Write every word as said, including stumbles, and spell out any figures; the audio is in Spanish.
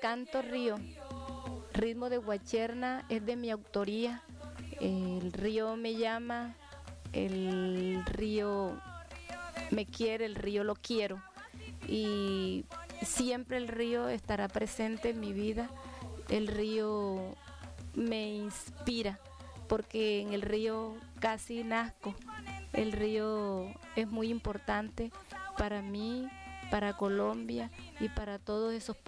Canto Río, ritmo de guacherna, es de mi autoría. El río me llama, el río me quiere, el río lo quiero. Y siempre el río estará presente en mi vida. El río me inspira, porque en el río casi nazco. El río es muy importante para mí, para Colombia y para todos esos